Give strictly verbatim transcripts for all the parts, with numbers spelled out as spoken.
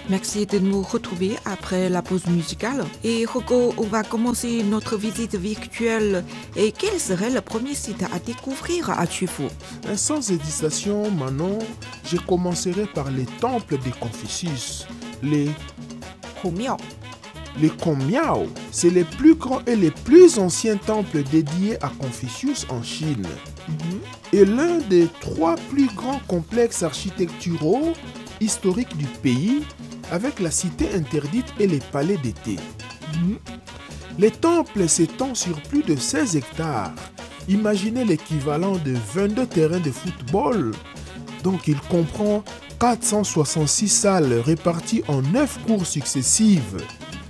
Merci de nous retrouver après la pause musicale. Et Rocco, on va commencer notre visite virtuelle. Et quel serait le premier site à découvrir à Tufu? Sans hésitation, Manon, je commencerai par les temples de Confucius, les Humiao. Les Kongmiao, c'est les plus grands et les plus anciens temples dédiés à Confucius en Chine. Mm-hmm. Et l'un des trois plus grands complexes architecturaux historiques du pays, avec la cité interdite et les palais d'été. Mm-hmm. Les temples s'étendent sur plus de seize hectares. Imaginez l'équivalent de vingt-deux terrains de football. Donc il comprend quatre cent soixante-six salles réparties en neuf cours successives.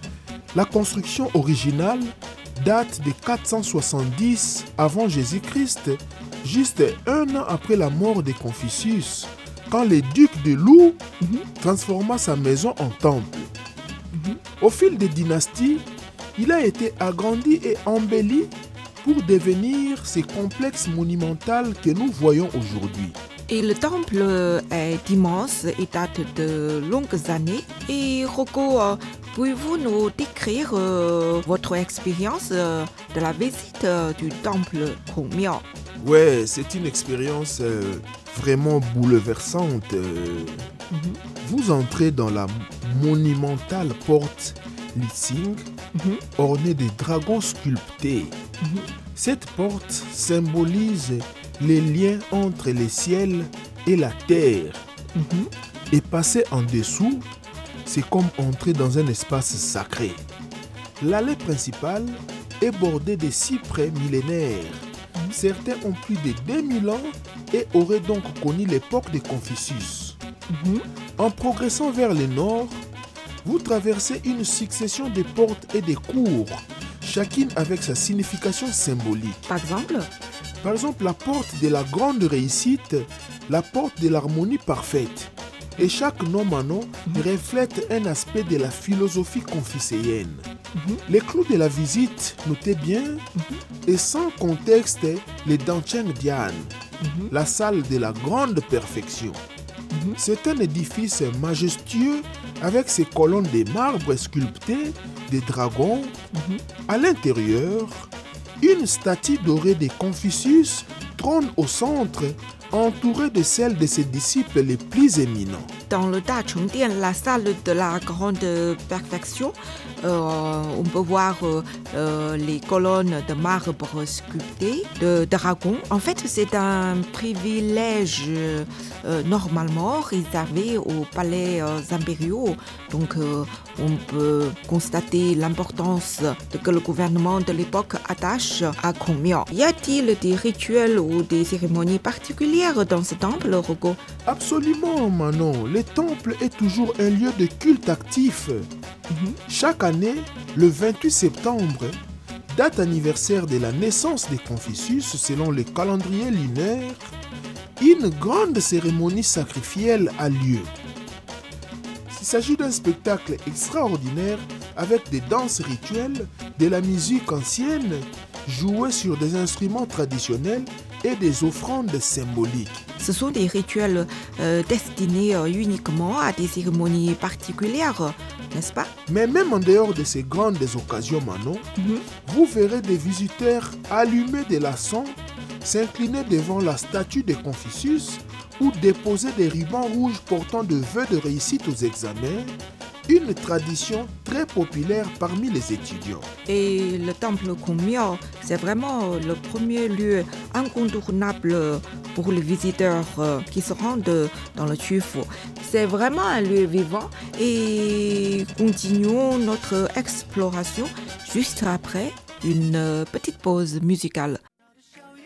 La construction originale date de quatre cent soixante-dix avant Jésus-Christ, juste un an après la mort de Confucius, quand le duc de Lu mm-hmm. transforma sa maison en temple. Mm-hmm. Au fil des dynasties, il a été agrandi et embelli pour devenir ce complexe monumental que nous voyons aujourd'hui. Et le temple est immense et date de longues années. Et Rocco, pouvez-vous nous décrire euh, votre expérience euh, de la visite euh, du temple Humiao? Ouais, c'est une expérience euh, vraiment bouleversante. Euh, mm-hmm. Vous entrez dans la monumentale porte Lixing, mm-hmm. ornée de dragons sculptés. Mm-hmm. Cette porte symbolise les liens entre le ciel et la terre. Mm-hmm. Et passer en dessous, c'est comme entrer dans un espace sacré. L'allée principale est bordée de cyprès millénaires. Mm-hmm. Certains ont plus de deux mille ans et auraient donc connu l'époque de Confucius. Mm-hmm. En progressant vers le nord, vous traversez une succession de portes et de cours, chacune avec sa signification symbolique. Par exemple Par exemple, la porte de la grande réussite, la porte de l'harmonie parfaite. Et chaque nom Manon mm-hmm. reflète un aspect de la philosophie confucéenne. Mm-hmm. Les clous de la visite, notez bien, mm-hmm. et sans contexte, les Dancheng Dian, mm-hmm. la salle de la grande perfection. Mm-hmm. C'est un édifice majestueux avec ses colonnes de marbre sculptées, des dragons. Mm-hmm. À l'intérieur, une statue dorée de Confucius trône au centre, entourée de celles de ses disciples les plus éminents. Dans le Dachengdian, la salle de la grande perfection, euh, on peut voir euh, les colonnes de marbre sculptées de dragons. En fait, c'est un privilège euh, normalement réservé aux palais euh, impériaux. Donc, euh, on peut constater l'importance que le gouvernement de l'époque attache à Kongmiao. Y a-t-il des rituels ou des cérémonies particulières dans ce temple, Rocco? Absolument, Manon. Le temple est toujours un lieu de culte actif. Mm-hmm. Chaque année, le vingt-huit septembre, date anniversaire de la naissance de Confucius selon le calendrier lunaire, une grande cérémonie sacrificielle a lieu. Il s'agit d'un spectacle extraordinaire avec des danses rituelles, de la musique ancienne, jouée sur des instruments traditionnels et des offrandes symboliques. Ce sont des rituels euh, destinés euh, uniquement à des cérémonies particulières, n'est-ce pas? Mais même en dehors de ces grandes occasions, Manon, mm-hmm. vous verrez des visiteurs allumer des laçons, s'incliner devant la statue de Confucius ou déposer des rubans rouges portant de vœux de réussite aux examens, une tradition très populaire parmi les étudiants. Et le temple Kongmiao, c'est vraiment le premier lieu incontournable pour les visiteurs qui se rendent dans le Tufu. C'est vraiment un lieu vivant et continuons notre exploration juste après une petite pause musicale.